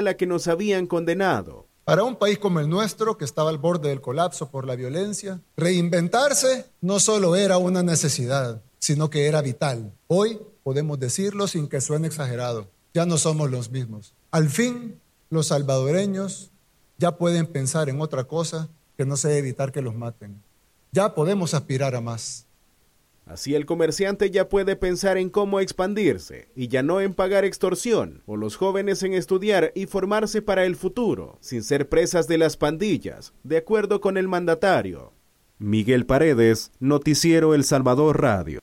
a la que nos habían condenado. Para un país como el nuestro, que estaba al borde del colapso por la violencia, reinventarse no solo era una necesidad, sino que era vital. Hoy podemos decirlo sin que suene exagerado, ya no somos los mismos. Al fin, los salvadoreños ya pueden pensar en otra cosa que no sea evitar que los maten. Ya podemos aspirar a más. Así el comerciante ya puede pensar en cómo expandirse y ya no en pagar extorsión, o los jóvenes en estudiar y formarse para el futuro, sin ser presas de las pandillas, de acuerdo con el mandatario. Miguel Paredes, Noticiero El Salvador Radio.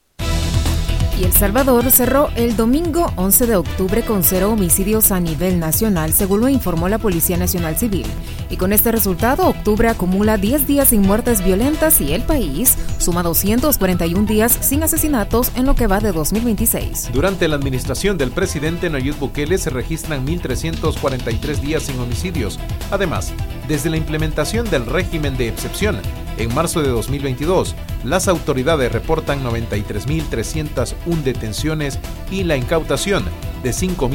Y El Salvador cerró el domingo 11 de octubre con 0 homicidios a nivel nacional, según lo informó la Policía Nacional Civil. Y con este resultado, octubre acumula 10 días sin muertes violentas y el país suma 241 días sin asesinatos en lo que va de 2026. Durante la administración del presidente Nayib Bukele se registran 1.343 días sin homicidios. Además, desde la implementación del régimen de excepción, en marzo de 2022, las autoridades reportan 93.301 detenciones y la incautación de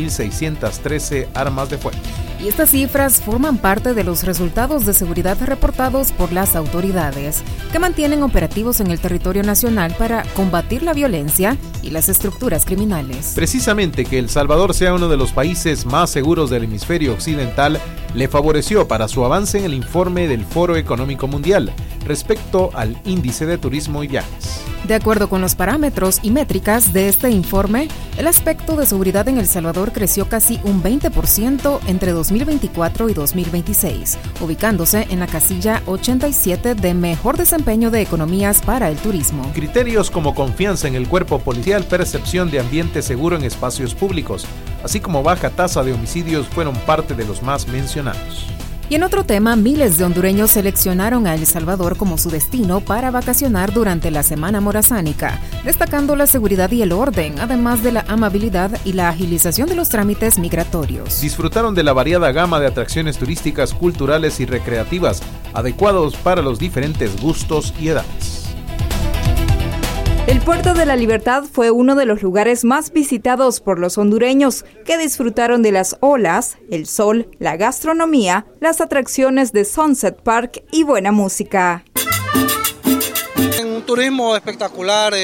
5.613 armas de fuego. Y estas cifras forman parte de los resultados de seguridad reportados por las autoridades, que mantienen operativos en el territorio nacional para combatir la violencia y las estructuras criminales. Precisamente que El Salvador sea uno de los países más seguros del hemisferio occidental le favoreció para su avance en el informe del Foro Económico Mundial respecto al índice de turismo y viajes. De acuerdo con los parámetros y métricas de este informe, el aspecto de seguridad en El Salvador creció casi un 20% entre 2024 y 2026, ubicándose en la casilla 87 de mejor desempeño de economías para el turismo. Criterios como confianza en el cuerpo policial, percepción de ambiente seguro en espacios públicos, así como baja tasa de homicidios fueron parte de los más mencionados. Y en otro tema, miles de hondureños seleccionaron a El Salvador como su destino para vacacionar durante la Semana Morazánica, destacando la seguridad y el orden, además de la amabilidad y la agilización de los trámites migratorios. Disfrutaron de la variada gama de atracciones turísticas, culturales y recreativas, adecuados para los diferentes gustos y edades. El Puerto de la Libertad fue uno de los lugares más visitados por los hondureños, que disfrutaron de las olas, el sol, la gastronomía, las atracciones de Sunset Park y buena música. Un turismo espectacular,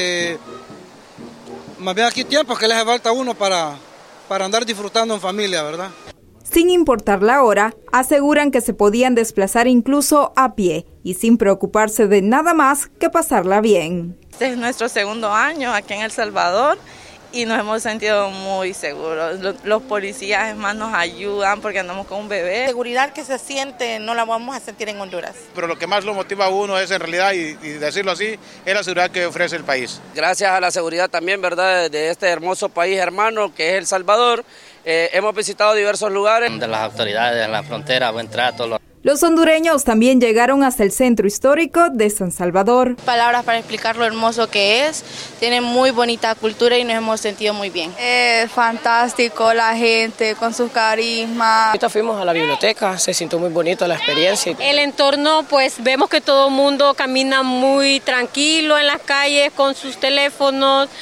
más bien aquí tiempo que le hace falta a uno para andar disfrutando en familia, ¿verdad? Sin importar la hora, aseguran que se podían desplazar incluso a pie y sin preocuparse de nada más que pasarla bien. Este es nuestro segundo año aquí en El Salvador y nos hemos sentido muy seguros. Los policías más nos ayudan porque andamos con un bebé. La seguridad que se siente no la vamos a sentir en Honduras. Pero lo que más lo motiva a uno es en realidad, y decirlo así, es la seguridad que ofrece el país. Gracias a la seguridad también, ¿verdad?, de este hermoso país hermano que es El Salvador. Hemos visitado diversos lugares. De las autoridades en la frontera, buen trato. Los hondureños también llegaron hasta el centro histórico de San Salvador. Palabras para explicar lo hermoso que es. Tiene muy bonita cultura y nos hemos sentido muy bien. Es fantástico la gente con su carisma. Ahorita fuimos a la biblioteca, se sintió muy bonito la experiencia. El entorno, pues vemos que todo el mundo camina muy tranquilo en las calles con sus teléfonos.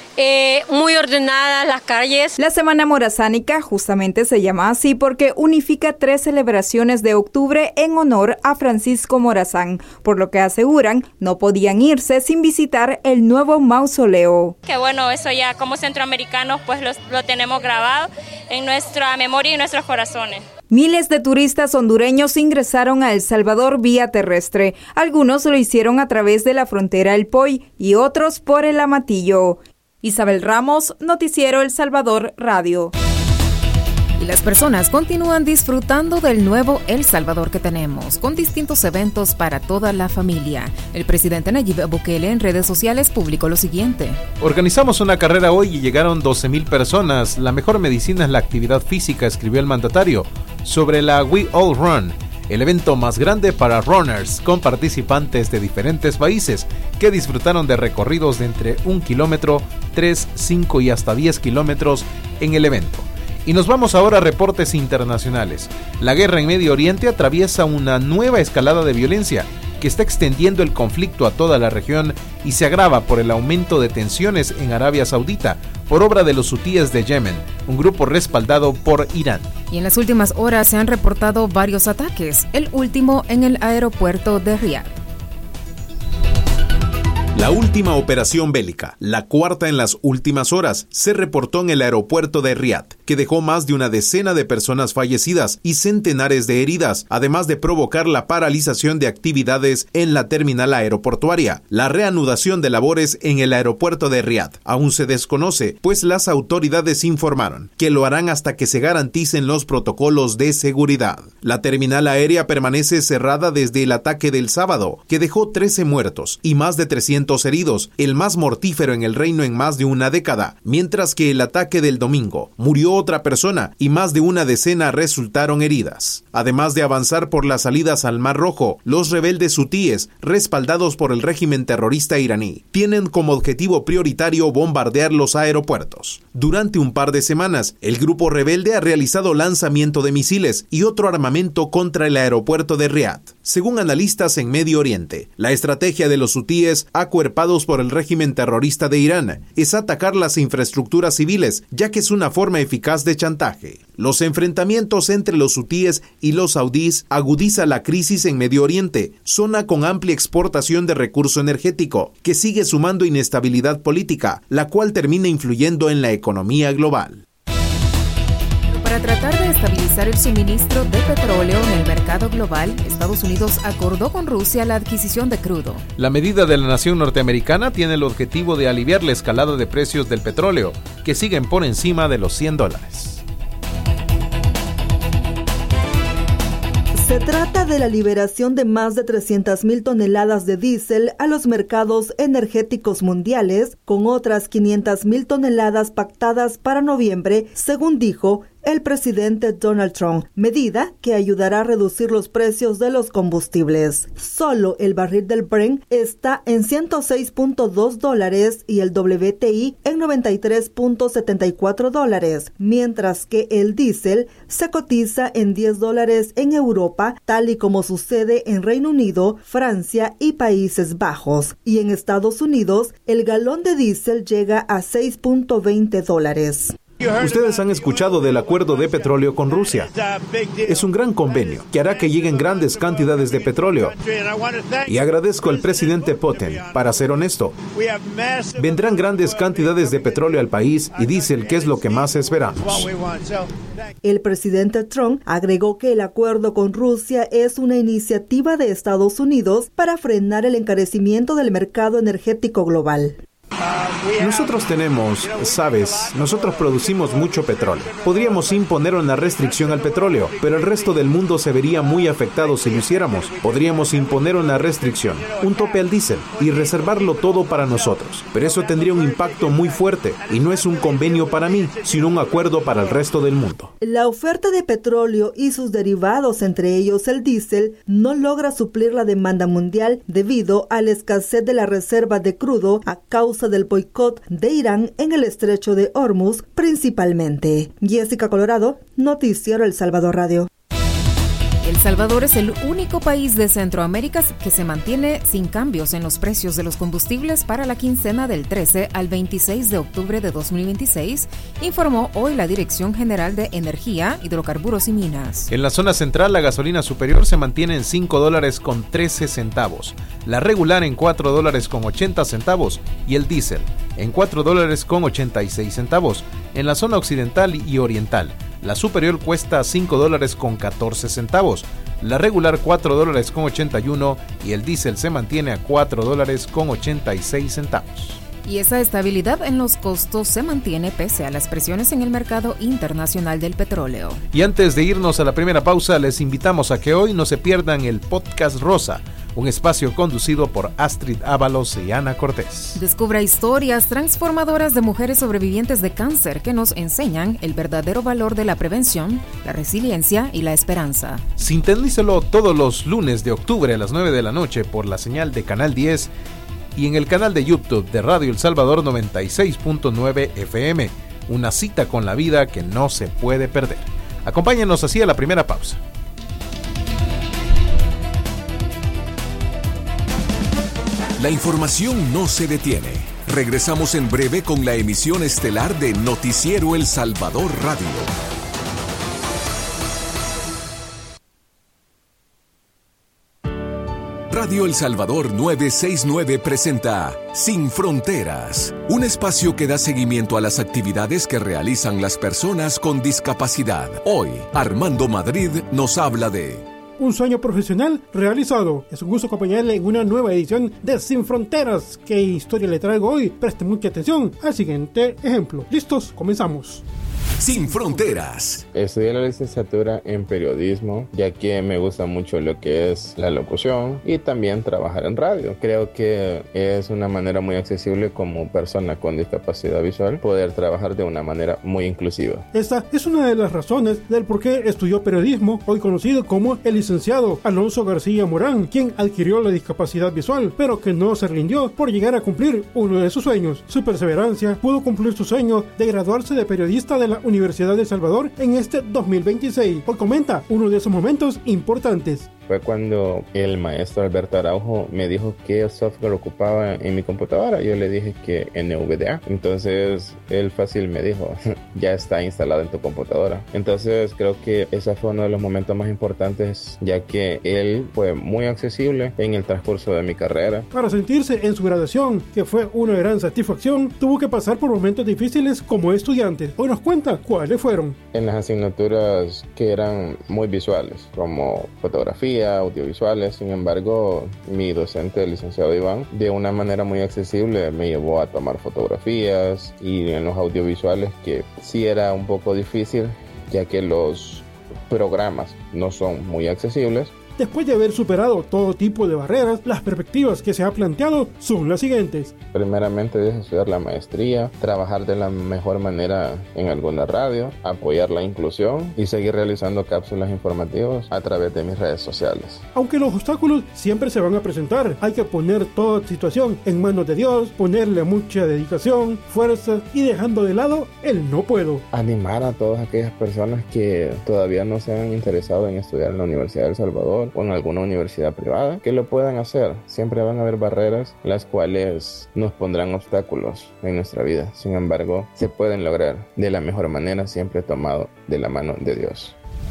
Muy ordenadas las calles. La Semana Morazánica justamente se llama así porque unifica 3 celebraciones de octubre en honor a Francisco Morazán, por lo que aseguran no podían irse sin visitar el nuevo mausoleo. Que bueno, eso ya como centroamericanos pues lo tenemos grabado en nuestra memoria y en nuestros corazones. Miles de turistas hondureños ingresaron a El Salvador vía terrestre. Algunos lo hicieron a través de la frontera El Poy y otros por el Amatillo. Isabel Ramos, Noticiero El Salvador Radio. Y las personas continúan disfrutando del nuevo El Salvador que tenemos, con distintos eventos para toda la familia. El presidente Nayib Bukele en redes sociales publicó lo siguiente. Organizamos una carrera hoy y llegaron 12,000 personas. La mejor medicina es la actividad física, escribió el mandatario, sobre la We All Run, el evento más grande para runners, con participantes de diferentes países que disfrutaron de recorridos de entre 1 kilómetro, 3, 5 y hasta 10 kilómetros en el evento. Y nos vamos ahora a reportes internacionales. La guerra en Medio Oriente atraviesa una nueva escalada de violencia que que está extendiendo el conflicto a toda la región y se agrava por el aumento de tensiones en Arabia Saudita por obra de los hutíes de Yemen, un grupo respaldado por Irán. Y en las últimas horas se han reportado varios ataques, el último en el aeropuerto de Riad. La última operación bélica, la cuarta en las últimas horas, se reportó en el aeropuerto de Riad, que dejó más de una decena de personas fallecidas y centenares de heridas, además de provocar la paralización de actividades en la terminal aeroportuaria. La reanudación de labores en el aeropuerto de Riad aún se desconoce, pues las autoridades informaron que lo harán hasta que se garanticen los protocolos de seguridad. La terminal aérea permanece cerrada desde el ataque del sábado, que dejó 13 muertos y más de 300 heridos, el más mortífero en el reino en más de una década, mientras que el ataque del domingo murió otra persona y más de una decena resultaron heridas. Además de avanzar por las salidas al Mar Rojo, los rebeldes hutíes, respaldados por el régimen terrorista iraní, tienen como objetivo prioritario bombardear los aeropuertos. Durante un par de semanas, el grupo rebelde ha realizado lanzamiento de misiles y otro armamento contra el aeropuerto de Riad. Según analistas en Medio Oriente, la estrategia de los hutíes, acuerpados por el régimen terrorista de Irán, es atacar las infraestructuras civiles, ya que es una forma eficaz de chantaje. Los enfrentamientos entre los hutíes y los saudíes agudiza la crisis en Medio Oriente, zona con amplia exportación de recurso energético, que sigue sumando inestabilidad política, la cual termina influyendo en la economía global. Para tratar de estabilizar el suministro de petróleo en el mercado global, Estados Unidos acordó con Rusia la adquisición de crudo. La medida de la nación norteamericana tiene el objetivo de aliviar la escalada de precios del petróleo, que siguen por encima de los $100. Se trata de la liberación de más de 300,000 toneladas de diésel a los mercados energéticos mundiales, con otras 500,000 toneladas pactadas para noviembre, según dijo el presidente Donald Trump, medida que ayudará a reducir los precios de los combustibles. Solo el barril del Brent está en $106.2 y el WTI en $93.74, mientras que el diésel se cotiza en $10 en Europa, tal y como sucede en Reino Unido, Francia y Países Bajos. Y en Estados Unidos, el galón de diésel llega a $6.20. Ustedes han escuchado del acuerdo de petróleo con Rusia. Es un gran convenio que hará que lleguen grandes cantidades de petróleo. Y agradezco al presidente Putin. Para ser honesto, vendrán grandes cantidades de petróleo al país y diésel, que es lo que más esperamos. El presidente Trump agregó que el acuerdo con Rusia es una iniciativa de Estados Unidos para frenar el encarecimiento del mercado energético global. Nosotros nosotros producimos mucho petróleo. Podríamos imponer una restricción al petróleo, pero el resto del mundo se vería muy afectado si lo hiciéramos. Podríamos imponer una restricción, un tope al diésel y reservarlo todo para nosotros. Pero eso tendría un impacto muy fuerte y no es un convenio para mí, sino un acuerdo para el resto del mundo. La oferta de petróleo y sus derivados, entre ellos el diésel, no logra suplir la demanda mundial debido a la escasez de la reserva de crudo a causa del boicot de Irán en el estrecho de Hormuz principalmente. Jessica Colorado, Noticiero El Salvador Radio. El Salvador es el único país de Centroamérica que se mantiene sin cambios en los precios de los combustibles para la quincena del 13 al 26 de octubre de 2026, informó hoy la Dirección General de Energía, Hidrocarburos y Minas. En la zona central, la gasolina superior se mantiene en $5.13, la regular en $4.80 y el diésel en $4.86. En la zona occidental y oriental, la superior cuesta $5.14, la regular $4.81 y el diésel se mantiene a $4.86. Y esa estabilidad en los costos se mantiene pese a las presiones en el mercado internacional del petróleo. Y antes de irnos a la primera pausa, les invitamos a que hoy no se pierdan el Podcast Rosa, un espacio conducido por Astrid Ábalos y Ana Cortés. Descubra historias transformadoras de mujeres sobrevivientes de cáncer que nos enseñan el verdadero valor de la prevención, la resiliencia y la esperanza. Sintonícelo todos los lunes de octubre a las 9 de la noche por la señal de Canal 10 y en el canal de YouTube de Radio El Salvador 96.9 FM. Una cita con la vida que no se puede perder. Acompáñenos así a la primera pausa. La información no se detiene. Regresamos en breve con la emisión estelar de Noticiero El Salvador Radio. Radio El Salvador 969 presenta Sin Fronteras, un espacio que da seguimiento a las actividades que realizan las personas con discapacidad. Hoy, Armando Madrid nos habla de un sueño profesional realizado. Es un gusto acompañarle en una nueva edición de Sin Fronteras. ¿Qué historia le traigo hoy? Preste mucha atención al siguiente ejemplo. ¿Listos? Comenzamos. Sin Fronteras. Estudié la licenciatura en periodismo, ya que me gusta mucho lo que es la locución y también trabajar en radio. Creo que es una manera muy accesible como persona con discapacidad visual poder trabajar de una manera muy inclusiva. Esta es una de las razones del por qué estudió periodismo, hoy conocido como el licenciado Alonso García Morán, quien adquirió la discapacidad visual, pero que no se rindió por llegar a cumplir uno de sus sueños. Su perseverancia pudo cumplir su sueño de graduarse de periodista de la Universidad de El Salvador en este 2026. Hoy comenta uno de esos momentos importantes. Fue cuando el maestro Alberto Araujo me dijo qué software ocupaba en mi computadora. Yo le dije que NVDA. Entonces él fácil me dijo, ya está instalado en tu computadora. Entonces creo que ese fue uno de los momentos más importantes, ya que él fue muy accesible en el transcurso de mi carrera. Para sentirse en su graduación, que fue una gran satisfacción, tuvo que pasar por momentos difíciles como estudiante. Hoy nos cuenta cuáles fueron. En las asignaturas que eran muy visuales, como fotografía, audiovisuales. Sin embargo, mi docente, el licenciado Iván, de una manera muy accesible me llevó a tomar fotografías, y en los audiovisuales, que sí era un poco difícil, ya que los programas no son muy accesibles. Después de haber superado todo tipo de barreras, las perspectivas que se ha planteado son las siguientes. Primeramente, dije estudiar la maestría, trabajar de la mejor manera en alguna radio, apoyar la inclusión y seguir realizando cápsulas informativas a través de mis redes sociales. Aunque los obstáculos siempre se van a presentar, hay que poner toda situación en manos de Dios, ponerle mucha dedicación, fuerza y dejando de lado el no puedo. Animar a todas aquellas personas que todavía no se han interesado en estudiar en la Universidad de El Salvador o en alguna universidad privada, que lo puedan hacer. Siempre van a haber barreras las cuales nos pondrán obstáculos en nuestra vida. Sin embargo, se pueden lograr de la mejor manera, siempre tomado de la mano de Dios.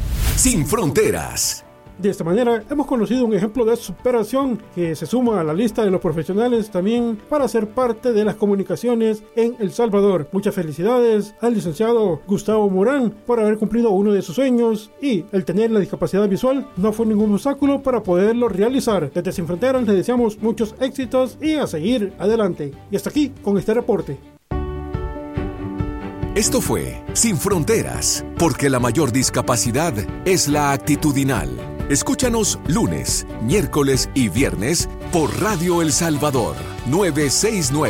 Sin Fronteras. De esta manera hemos conocido un ejemplo de superación que se suma a la lista de los profesionales también para ser parte de las comunicaciones en El Salvador. Muchas felicidades al licenciado Gustavo Morán por haber cumplido uno de sus sueños, y el tener la discapacidad visual no fue ningún obstáculo para poderlo realizar. Desde Sin Fronteras le deseamos muchos éxitos y a seguir adelante. Y hasta aquí con este reporte. Esto fue Sin Fronteras, porque la mayor discapacidad es la actitudinal. Escúchanos lunes, miércoles y viernes por Radio El Salvador 969.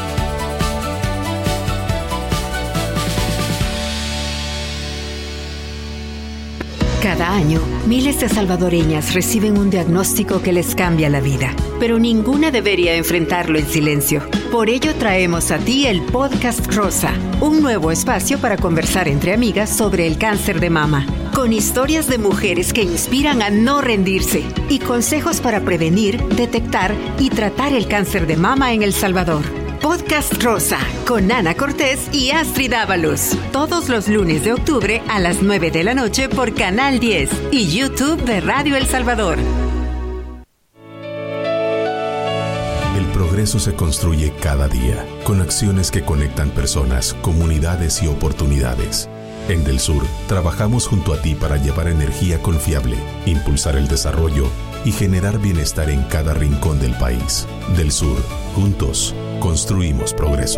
Cada año, miles de salvadoreñas reciben un diagnóstico que les cambia la vida, pero ninguna debería enfrentarlo en silencio. Por ello traemos a ti el Podcast Rosa, un nuevo espacio para conversar entre amigas sobre el cáncer de mama, con historias de mujeres que inspiran a no rendirse y consejos para prevenir, detectar y tratar el cáncer de mama en El Salvador. Podcast Rosa, con Ana Cortés y Astrid Ábalos. Todos los lunes de octubre a las 9 de la noche por Canal 10 y YouTube de Radio El Salvador. El progreso se construye cada día, con acciones que conectan personas, comunidades y oportunidades. En Del Sur, trabajamos junto a ti para llevar energía confiable, impulsar el desarrollo y generar bienestar en cada rincón del país. Del Sur, juntos, construimos progreso.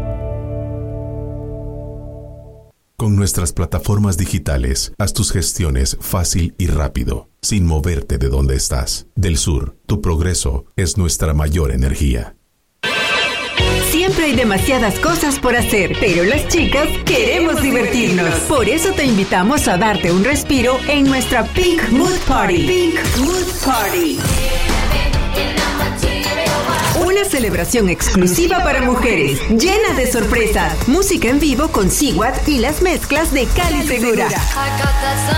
Con nuestras plataformas digitales, haz tus gestiones fácil y rápido, sin moverte de donde estás. Del Sur, tu progreso es nuestra mayor energía. Siempre hay demasiadas cosas por hacer, pero las chicas queremos divertirnos. Por eso te invitamos a darte un respiro en nuestra Pink Mood Party. Pink Mood Party. Una celebración exclusiva para mujeres, llena de sorpresas, música en vivo con Sigwat y las mezclas de Cali Segura.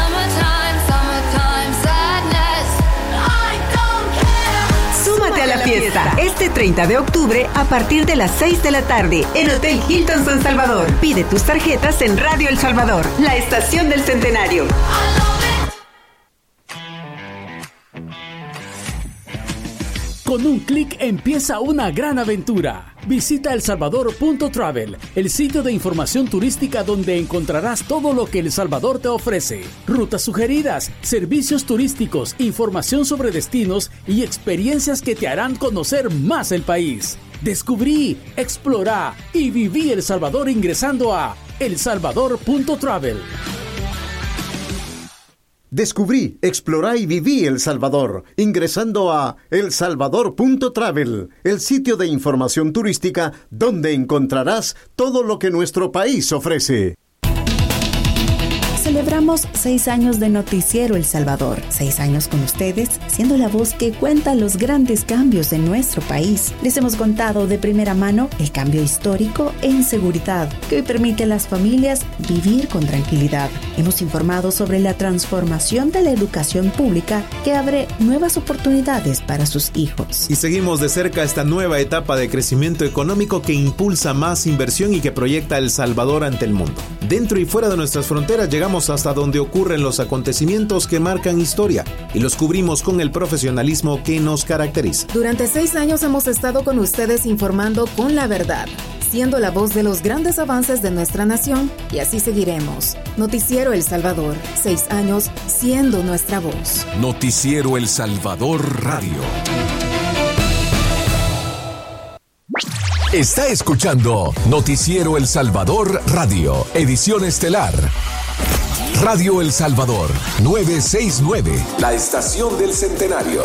Súmate a la fiesta. fiesta este 30 de octubre a partir de las 6 de la tarde en Hotel Hilton San Salvador. Pide tus tarjetas en Radio El Salvador, la estación del centenario. Con un clic empieza una gran aventura. Visita elsalvador.travel, el sitio de información turística donde encontrarás todo lo que El Salvador te ofrece. Rutas sugeridas, servicios turísticos, información sobre destinos y experiencias que te harán conocer más el país. Descubrí, explorá y viví El Salvador ingresando a elsalvador.travel. Descubrí, explorá y viví El Salvador, ingresando a elsalvador.travel, el sitio de información turística donde encontrarás todo lo que nuestro país ofrece. Celebramos 6 años de Noticiero El Salvador. 6 años con ustedes, siendo la voz que cuenta los grandes cambios en nuestro país. Les hemos contado de primera mano el cambio histórico en seguridad, que hoy permite a las familias vivir con tranquilidad. Hemos informado sobre la transformación de la educación pública que abre nuevas oportunidades para sus hijos. Y seguimos de cerca esta nueva etapa de crecimiento económico que impulsa más inversión y que proyecta El Salvador ante el mundo. Dentro y fuera de nuestras fronteras llegamos hasta donde ocurren los acontecimientos que marcan historia y los cubrimos con el profesionalismo que nos caracteriza. Durante 6 años hemos estado con ustedes informando con la verdad, siendo la voz de los grandes avances de nuestra nación, y así seguiremos. Noticiero El Salvador, 6 años siendo nuestra voz. Noticiero El Salvador Radio. Está escuchando Noticiero El Salvador Radio, edición estelar. Radio El Salvador, 969, la estación del centenario.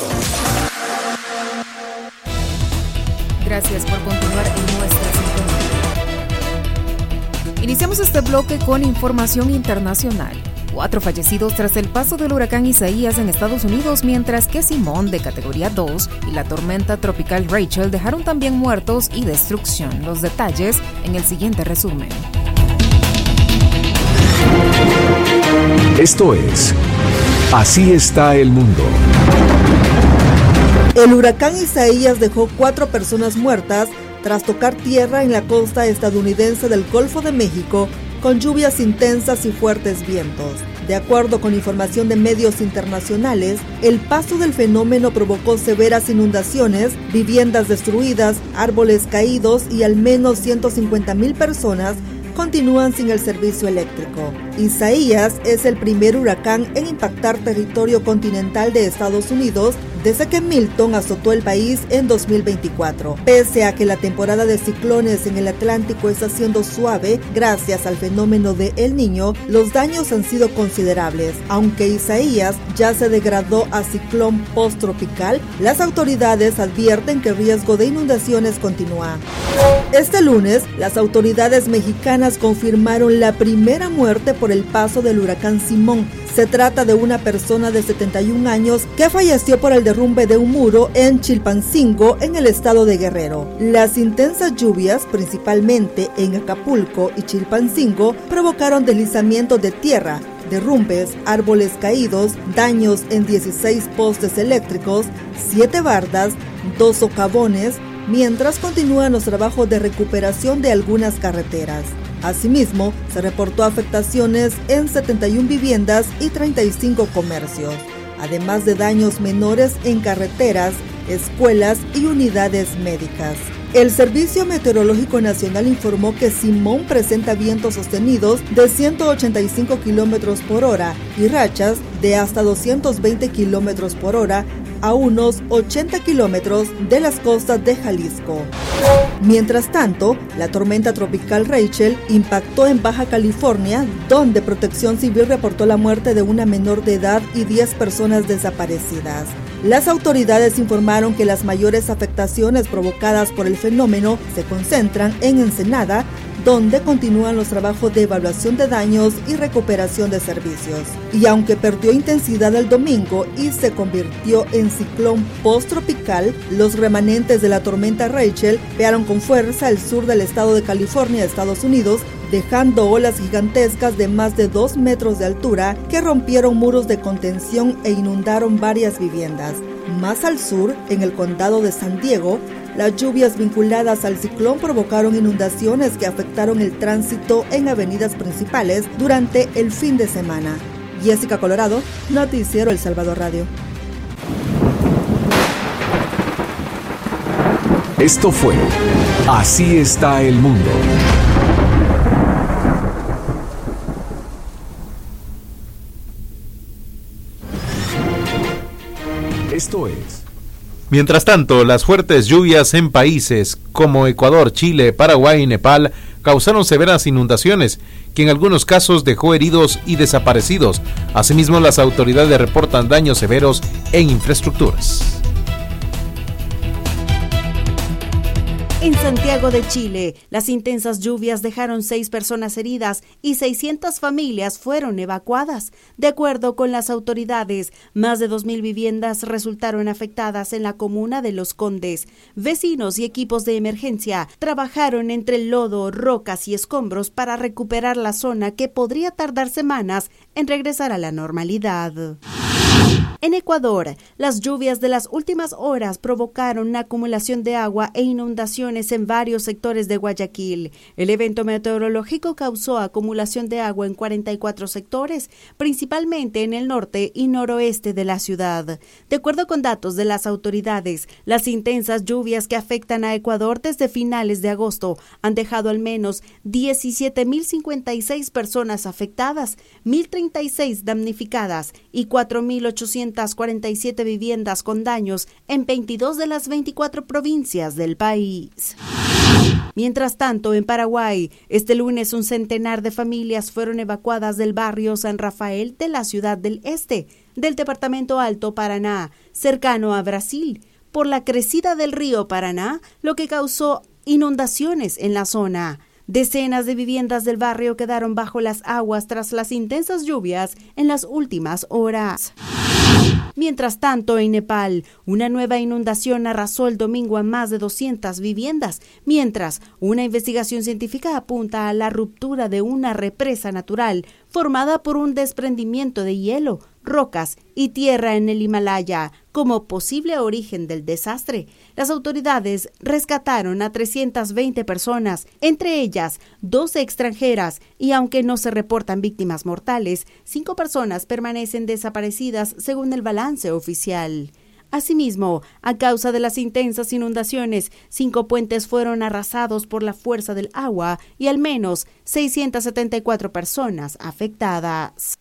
Gracias por continuar en nuestra sintonía. Iniciamos este bloque con información internacional. 4 fallecidos tras el paso del huracán Isaías en Estados Unidos, mientras que Simón, de categoría 2, y la tormenta tropical Rachel dejaron también muertos y destrucción. Los detalles en el siguiente resumen. Esto es Así está el mundo. El huracán Isaías dejó 4 personas muertas tras tocar tierra en la costa estadounidense del Golfo de México con lluvias intensas y fuertes vientos. De acuerdo con información de medios internacionales, el paso del fenómeno provocó severas inundaciones, viviendas destruidas, árboles caídos y al menos 150,000 personas continúan sin el servicio eléctrico. Isaías es el primer huracán en impactar territorio continental de Estados Unidos desde que Milton azotó el país en 2024. Pese a que la temporada de ciclones en el Atlántico está siendo suave gracias al fenómeno de El Niño, los daños han sido considerables. Aunque Isaías ya se degradó a ciclón posttropical, las autoridades advierten que el riesgo de inundaciones continúa. Este lunes, las autoridades mexicanas confirmaron la primera muerte por el paso del huracán Simón. Se trata de una persona de 71 años que falleció por el derrumbe de un muro en Chilpancingo, en el estado de Guerrero. Las intensas lluvias, principalmente en Acapulco y Chilpancingo, provocaron deslizamientos de tierra, derrumbes, árboles caídos, daños en 16 postes eléctricos, 7 bardas, 2 socavones, mientras continúan los trabajos de recuperación de algunas carreteras. Asimismo, se reportó afectaciones en 71 viviendas y 35 comercios, además de daños menores en carreteras, escuelas y unidades médicas. El Servicio Meteorológico Nacional informó que Simón presenta vientos sostenidos de 185 kilómetros por hora y rachas de hasta 220 kilómetros por hora a unos 80 kilómetros de las costas de Jalisco. Mientras tanto, la tormenta tropical Rachel impactó en Baja California, donde Protección Civil reportó la muerte de una menor de edad y 10 personas desaparecidas. Las autoridades informaron que las mayores afectaciones provocadas por el fenómeno se concentran en Ensenada, donde continúan los trabajos de evaluación de daños y recuperación de servicios. Y aunque perdió intensidad el domingo y se convirtió en ciclón posttropical, los remanentes de la tormenta Rachel pegaron con fuerza al sur del estado de California, Estados Unidos, dejando olas gigantescas de más de 2 metros de altura que rompieron muros de contención e inundaron varias viviendas. Más al sur, en el condado de San Diego, las lluvias vinculadas al ciclón provocaron inundaciones que afectaron el tránsito en avenidas principales durante el fin de semana. Jessica Colorado, Noticiero El Salvador Radio. Esto fue Así está el mundo. Esto es. Mientras tanto, las fuertes lluvias en países como Ecuador, Chile, Paraguay y Nepal causaron severas inundaciones, que en algunos casos dejó heridos y desaparecidos. Asimismo, las autoridades reportan daños severos en infraestructuras. En Santiago de Chile, las intensas lluvias dejaron 6 personas heridas y 600 familias fueron evacuadas. De acuerdo con las autoridades, más de 2.000 viviendas resultaron afectadas en la comuna de Los Condes. Vecinos y equipos de emergencia trabajaron entre el lodo, rocas y escombros para recuperar la zona que podría tardar semanas en regresar a la normalidad. En Ecuador, las lluvias de las últimas horas provocaron una acumulación de agua e inundaciones en varios sectores de Guayaquil. El evento meteorológico causó acumulación de agua en 44 sectores, principalmente en el norte y noroeste de la ciudad. De acuerdo con datos de las autoridades, las intensas lluvias que afectan a Ecuador desde finales de agosto han dejado al menos 17.056 personas afectadas, 1.036 damnificadas y 4.847 viviendas con daños en 22 de las 24 provincias del país. Mientras tanto, en Paraguay, este lunes un centenar de familias fueron evacuadas del barrio San Rafael de la ciudad del Este, del departamento Alto Paraná, cercano a Brasil, por la crecida del río Paraná, lo que causó inundaciones en la zona. Decenas de viviendas del barrio quedaron bajo las aguas tras las intensas lluvias en las últimas horas. Mientras tanto, en Nepal, una nueva inundación arrasó el domingo a más de 200 viviendas, mientras una investigación científica apunta a la ruptura de una represa natural formada por un desprendimiento de hielo, rocas y tierra en el Himalaya como posible origen del desastre. Las autoridades rescataron a 320 personas, entre ellas 12 extranjeras, y aunque no se reportan víctimas mortales, 5 personas permanecen desaparecidas según el balance oficial. Asimismo, a causa de las intensas inundaciones, 5 puentes fueron arrasados por la fuerza del agua y al menos 674 personas afectadas.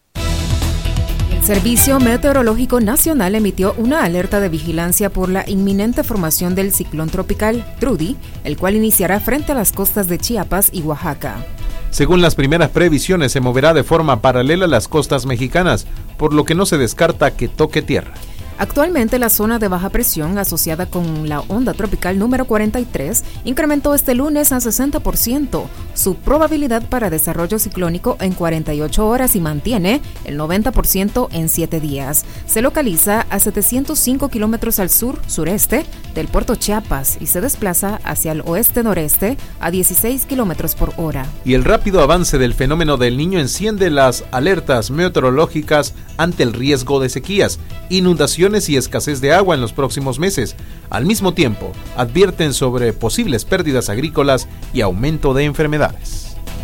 El Servicio Meteorológico Nacional emitió una alerta de vigilancia por la inminente formación del ciclón tropical Trudy, el cual iniciará frente a las costas de Chiapas y Oaxaca. Según las primeras previsiones, se moverá de forma paralela a las costas mexicanas, por lo que no se descarta que toque tierra. Actualmente, la zona de baja presión asociada con la onda tropical número 43 incrementó este lunes a 60% su probabilidad para desarrollo ciclónico en 48 horas y mantiene el 90% en 7 días. Se localiza a 705 kilómetros al sur-sureste del puerto Chiapas y se desplaza hacia el oeste-noreste a 16 kilómetros por hora. Y el rápido avance del fenómeno del Niño enciende las alertas meteorológicas ante el riesgo de sequías, inundaciones y escasez de agua en los próximos meses. Al mismo tiempo, advierten sobre posibles pérdidas agrícolas y aumento de enfermedades.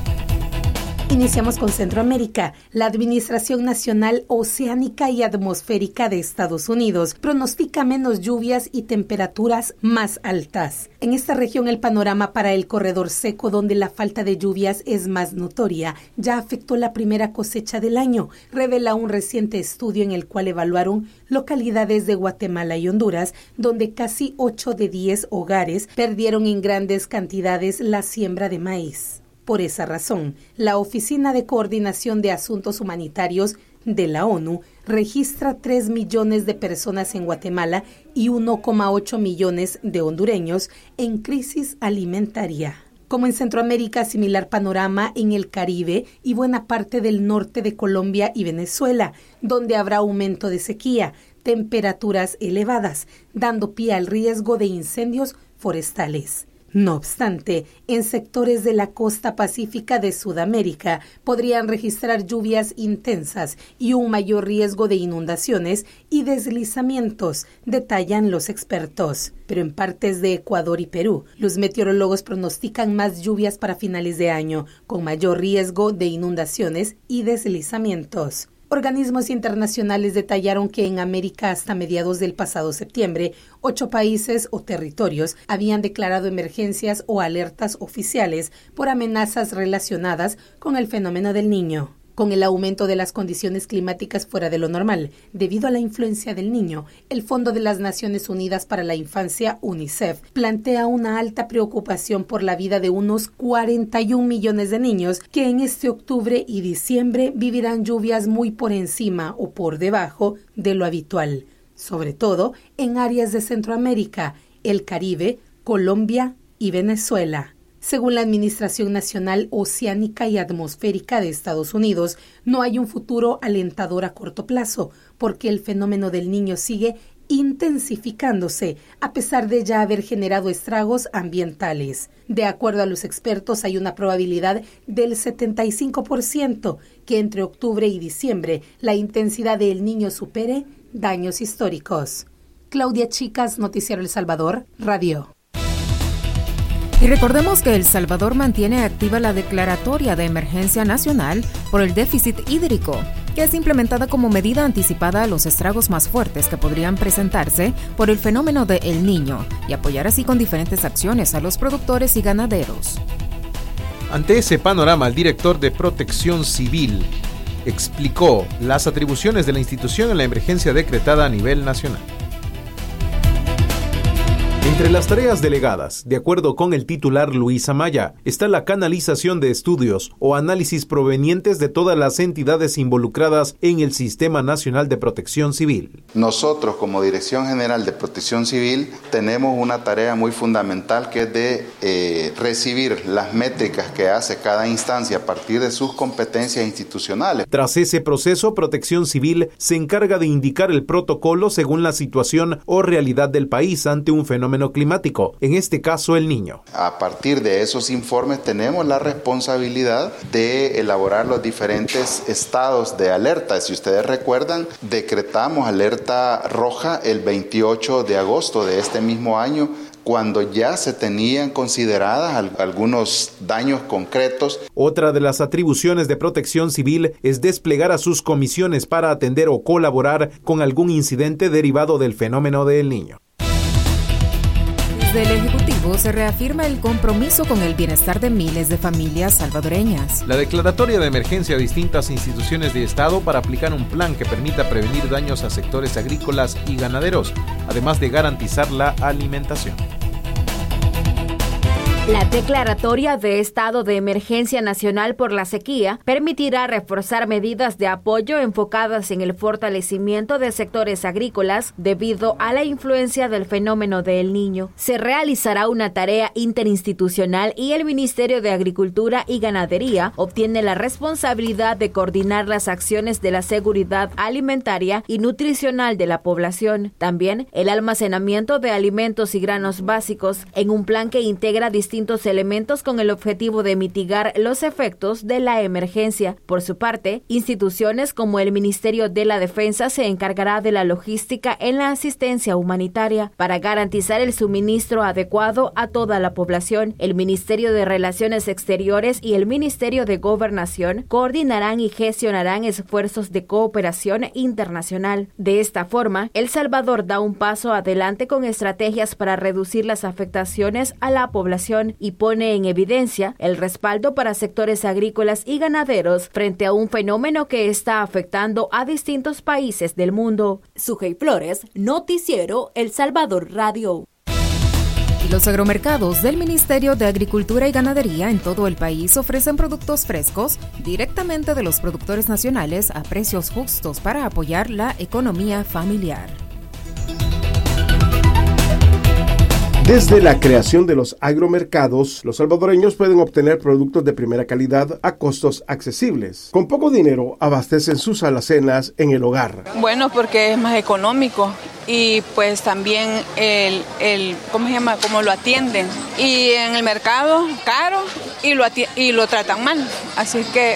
Iniciamos con Centroamérica. La Administración Nacional Oceánica y Atmosférica de Estados Unidos pronostica menos lluvias y temperaturas más altas. En esta región, el panorama para el corredor seco, donde la falta de lluvias es más notoria, ya afectó la primera cosecha del año, revela un reciente estudio en el cual evaluaron localidades de Guatemala y Honduras, donde casi 8 de 10 hogares perdieron en grandes cantidades la siembra de maíz. Por esa razón, la Oficina de Coordinación de Asuntos Humanitarios de la ONU registra 3 millones de personas en Guatemala y 1,8 millones de hondureños en crisis alimentaria. Como en Centroamérica, similar panorama en el Caribe y buena parte del norte de Colombia y Venezuela, donde habrá aumento de sequía, temperaturas elevadas, dando pie al riesgo de incendios forestales. No obstante, en sectores de la costa pacífica de Sudamérica podrían registrar lluvias intensas y un mayor riesgo de inundaciones y deslizamientos, detallan los expertos. Pero en partes de Ecuador y Perú, los meteorólogos pronostican más lluvias para finales de año, con mayor riesgo de inundaciones y deslizamientos. Organismos internacionales detallaron que en América hasta mediados del pasado septiembre, 8 países o territorios habían declarado emergencias o alertas oficiales por amenazas relacionadas con el fenómeno del Niño. Con el aumento de las condiciones climáticas fuera de lo normal, debido a la influencia del Niño, el Fondo de las Naciones Unidas para la Infancia, UNICEF, plantea una alta preocupación por la vida de unos 41 millones de niños que en este octubre y diciembre vivirán lluvias muy por encima o por debajo de lo habitual, sobre todo en áreas de Centroamérica, el Caribe, Colombia y Venezuela. Según la Administración Nacional Oceánica y Atmosférica de Estados Unidos, no hay un futuro alentador a corto plazo, porque el fenómeno del Niño sigue intensificándose, a pesar de ya haber generado estragos ambientales. De acuerdo a los expertos, hay una probabilidad del 75% que entre octubre y diciembre la intensidad del Niño supere daños históricos. Claudia Chicas, Noticiero El Salvador, Radio. Y recordemos que El Salvador mantiene activa la declaratoria de emergencia nacional por el déficit hídrico, que es implementada como medida anticipada a los estragos más fuertes que podrían presentarse por el fenómeno de El Niño y apoyar así con diferentes acciones a los productores y ganaderos. Ante ese panorama, el director de Protección Civil explicó las atribuciones de la institución en la emergencia decretada a nivel nacional. Entre las tareas delegadas, de acuerdo con el titular Luis Amaya, está la canalización de estudios o análisis provenientes de todas las entidades involucradas en el Sistema Nacional de Protección Civil. Nosotros, como Dirección General de Protección Civil, tenemos una tarea muy fundamental que es de recibir las métricas que hace cada instancia a partir de sus competencias institucionales. Tras ese proceso, Protección Civil se encarga de indicar el protocolo según la situación o realidad del país ante un fenómeno climático, en este caso El Niño. A partir de esos informes tenemos la responsabilidad de elaborar los diferentes estados de alerta. Si ustedes recuerdan, decretamos alerta roja el 28 de agosto de este mismo año, cuando ya se tenían consideradas algunos daños concretos. Otra de las atribuciones de Protección Civil es desplegar a sus comisiones para atender o colaborar con algún incidente derivado del fenómeno de El Niño. Desde el Ejecutivo se reafirma el compromiso con el bienestar de miles de familias salvadoreñas. La declaratoria de emergencia a distintas instituciones de Estado para aplicar un plan que permita prevenir daños a sectores agrícolas y ganaderos, además de garantizar la alimentación. La declaratoria de estado de emergencia nacional por la sequía permitirá reforzar medidas de apoyo enfocadas en el fortalecimiento de sectores agrícolas debido a la influencia del fenómeno de El Niño. Se realizará una tarea interinstitucional y el Ministerio de Agricultura y Ganadería obtiene la responsabilidad de coordinar las acciones de la seguridad alimentaria y nutricional de la población. También el almacenamiento de alimentos y granos básicos en un plan que integra distintos elementos con el objetivo de mitigar los efectos de la emergencia. Por su parte, instituciones como el Ministerio de la Defensa se encargará de la logística en la asistencia humanitaria para garantizar el suministro adecuado a toda la población. El Ministerio de Relaciones Exteriores y el Ministerio de Gobernación coordinarán y gestionarán esfuerzos de cooperación internacional. De esta forma, El Salvador da un paso adelante con estrategias para reducir las afectaciones a la población y pone en evidencia el respaldo para sectores agrícolas y ganaderos frente a un fenómeno que está afectando a distintos países del mundo. Sujei Flores, Noticiero El Salvador Radio. Los agromercados del Ministerio de Agricultura y Ganadería en todo el país ofrecen productos frescos directamente de los productores nacionales a precios justos para apoyar la economía familiar. Desde la creación de los agromercados, los salvadoreños pueden obtener productos de primera calidad a costos accesibles. Con poco dinero abastecen sus alacenas en el hogar. Bueno, porque es más económico y pues también ¿cómo se llama? Cómo lo atienden. Y en el mercado, caro, y lo tratan mal. Así que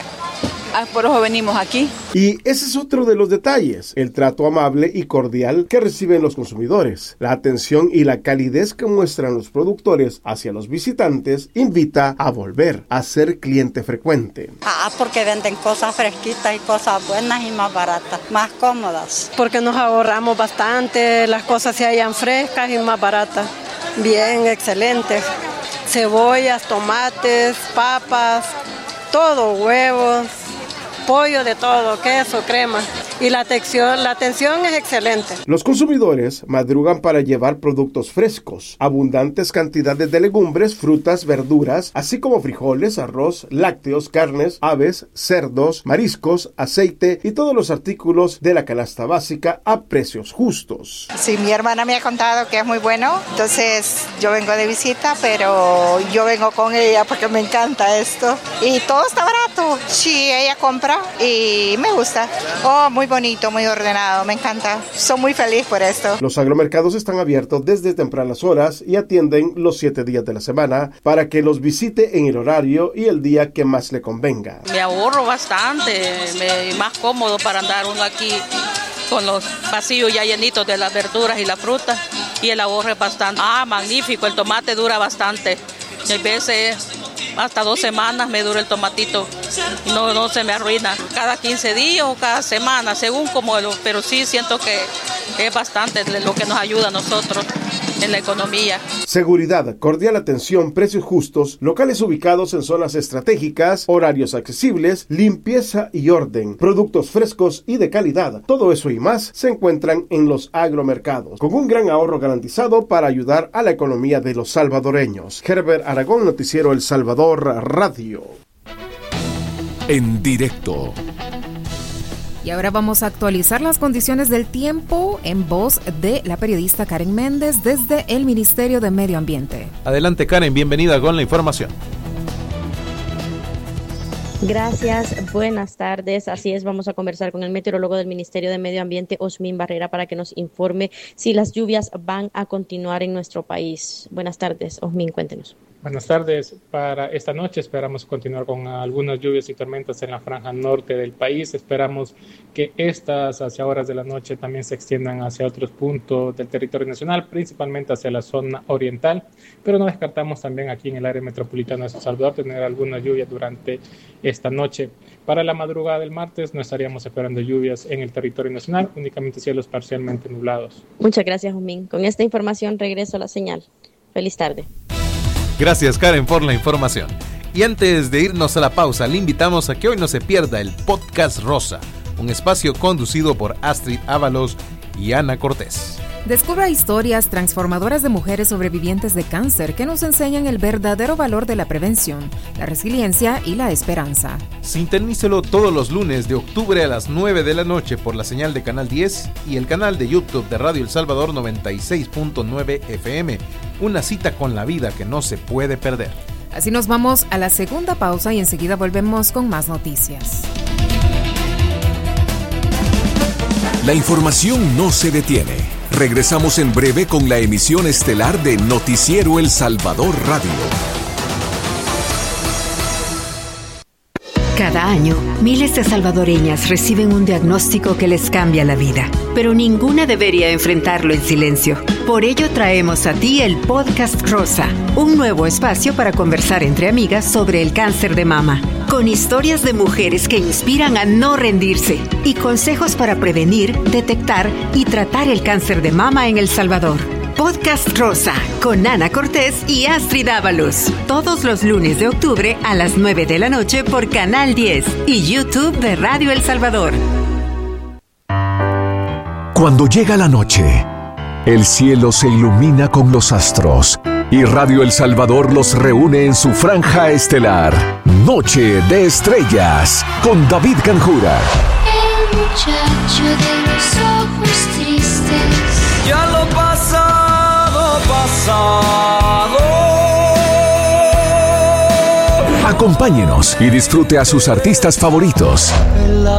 por eso venimos aquí. Y ese es otro de los detalles, el trato amable y cordial que reciben los consumidores. La atención y la calidez que muestran los productores hacia los visitantes invita a volver a ser cliente frecuente. Porque venden cosas fresquitas y cosas buenas y más baratas, más cómodas. Porque nos ahorramos bastante, las cosas se hallan frescas y más baratas. Bien, excelente. Cebollas, tomates, papas, todo, huevos, pollo de todo, queso, crema. Y la atención es excelente. Los consumidores madrugan para llevar productos frescos, abundantes cantidades de legumbres, frutas, verduras, así como frijoles, arroz, lácteos, carnes, aves, cerdos, mariscos, aceite y todos los artículos de la canasta básica a precios justos. Sí, mi hermana me ha contado que es muy bueno, entonces yo vengo de visita, pero yo vengo con ella porque me encanta esto. Y todo está barato. Sí, ella compra y me gusta. Muy bonito, muy ordenado, me encanta. Soy muy feliz por esto. Los agromercados están abiertos desde tempranas horas y atienden los 7 días de la semana para que los visite en el horario y el día que más le convenga. Me ahorro bastante, más cómodo para andar uno aquí con los pasillos ya llenitos de las verduras y la fruta, y el ahorro es bastante. Magnífico, el tomate dura bastante. Y a veces hasta 2 semanas me dura el tomatito, no se me arruina. Cada 15 días o cada semana, según pero sí siento que es bastante lo que nos ayuda a nosotros en la economía. Seguridad, cordial atención, precios justos, locales ubicados en zonas estratégicas, horarios accesibles, limpieza y orden, productos frescos y de calidad. Todo eso y más se encuentran en los agromercados, con un gran ahorro garantizado para ayudar a la economía de los salvadoreños. Herbert Aragón, Noticiero El Salvador Radio. En directo. Y ahora vamos a actualizar las condiciones del tiempo en voz de la periodista Karen Méndez desde el Ministerio de Medio Ambiente. Adelante, Karen, bienvenida con la información. Gracias, buenas tardes. Así es, vamos a conversar con el meteorólogo del Ministerio de Medio Ambiente, Osmin Barrera, para que nos informe si las lluvias van a continuar en nuestro país. Buenas tardes, Osmin, cuéntenos. Buenas tardes. Para esta noche esperamos continuar con algunas lluvias y tormentas en la franja norte del país. Esperamos que estas hacia horas de la noche también se extiendan hacia otros puntos del territorio nacional, principalmente hacia la zona oriental, pero no descartamos también aquí en el área metropolitana de San Salvador tener algunas lluvias durante esta noche. Para la madrugada del martes no estaríamos esperando lluvias en el territorio nacional, únicamente cielos parcialmente nublados. Muchas gracias, Osmin. Con esta información regreso a la señal. Feliz tarde. Gracias, Karen, por la información. Y antes de irnos a la pausa, le invitamos a que hoy no se pierda el Podcast Rosa, un espacio conducido por Astrid Ábalos y Ana Cortés. Descubra historias transformadoras de mujeres sobrevivientes de cáncer que nos enseñan el verdadero valor de la prevención, la resiliencia y la esperanza. Sintonícelo todos los lunes de octubre a las 9 de la noche por la señal de Canal 10 y el canal de YouTube de Radio El Salvador 96.9 FM. Una cita con la vida que no se puede perder. Así nos vamos a la segunda pausa y enseguida volvemos con más noticias. La información no se detiene. Regresamos en breve con la emisión estelar de Noticiero El Salvador Radio. Cada año, miles de salvadoreñas reciben un diagnóstico que les cambia la vida, pero ninguna debería enfrentarlo en silencio. Por ello traemos a ti el Podcast Rosa, un nuevo espacio para conversar entre amigas sobre el cáncer de mama, con historias de mujeres que inspiran a no rendirse y consejos para prevenir, detectar y tratar el cáncer de mama en El Salvador. Podcast Rosa, con Ana Cortés y Astrid Ábalos. Todos los lunes de octubre a las 9 de la noche por Canal 10 y YouTube de Radio El Salvador. Cuando llega la noche, el cielo se ilumina con los astros y Radio El Salvador los reúne en su franja estelar. Noche de Estrellas, con David Canjura. El muchacho de los ojos tristes. Ya lo pasado, pasado. Acompáñenos y disfrute a sus artistas favoritos.